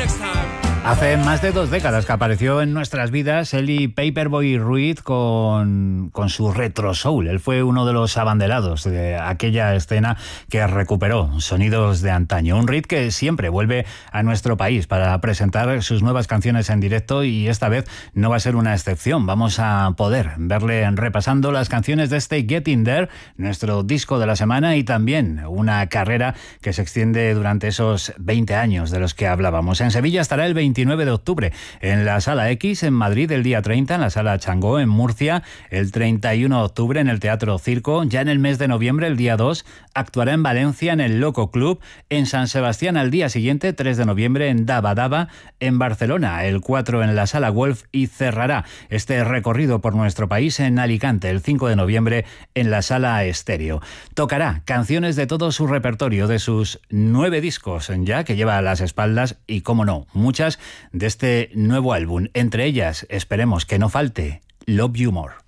Hace más de 2 décadas que apareció en nuestras vidas Eli Paperboy Ruiz con su retro soul. Él fue uno de los abanderados de aquella escena que recuperó sonidos de antaño. Un Ruiz que siempre vuelve a nuestro país para presentar sus nuevas canciones en directo, y esta vez no va a ser una excepción. Vamos a poder verle repasando las canciones de este Getting There, nuestro disco de la semana, y también una carrera que se extiende durante esos 20 años de los que hablábamos. En Sevilla estará el 29 de octubre en la Sala X, en Madrid el día 30 en la Sala Changó, en Murcia el 31 de octubre en el Teatro Circo. Ya en el mes de noviembre, el día 2, actuará en Valencia en el Loco Club, en San Sebastián al día siguiente, 3 de noviembre en Daba Daba, en Barcelona el 4 en la Sala Wolf, y cerrará este recorrido por nuestro país en Alicante el 5 de noviembre en la Sala Estéreo. Tocará canciones de todo su repertorio, de sus 9 discos ya que lleva a las espaldas, y cómo no, muchas de este nuevo álbum. Entre ellas, esperemos que no falte Love You More.